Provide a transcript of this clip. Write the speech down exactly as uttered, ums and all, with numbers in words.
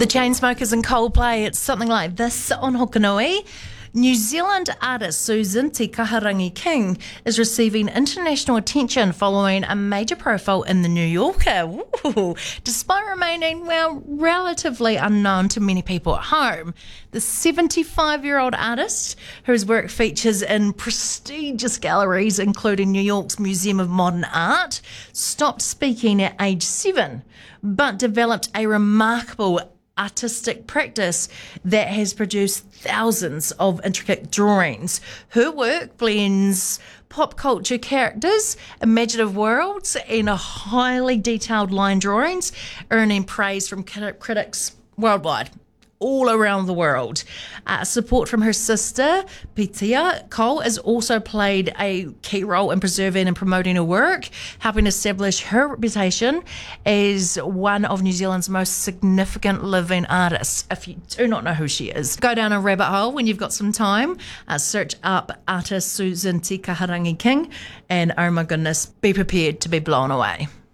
The Chainsmokers and Coldplay, it's something like this on Hokanui. New Zealand artist Susan Te Kaharangi King is receiving international attention following a major profile in The New Yorker. Ooh. Despite remaining, well, relatively unknown to many people at home, the seventy-five-year-old artist, whose work features in prestigious galleries including New York's Museum of Modern Art, stopped speaking at age seven, but developed a remarkable artistic practice that has produced thousands of intricate drawings. Her work blends pop culture characters, imaginative worlds, and a highly detailed line drawings, earning praise from critics worldwide, all around the world. Uh, support from her sister, Pitia Cole, has also played a key role in preserving and promoting her work, helping establish her reputation as one of New Zealand's most significant living artists. If you do not know who she is, go down a rabbit hole when you've got some time. Uh, search up artist Susan Te Kaharangi King, and oh my goodness, be prepared to be blown away.